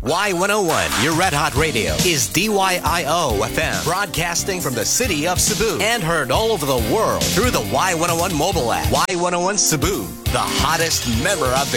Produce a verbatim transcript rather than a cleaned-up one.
Y one oh one, your Red Hot Radio, is D Y I O F M, broadcasting from the city of Cebu and heard all over the world through the Y one oh one mobile app. Y one oh one Cebu, the hottest member of the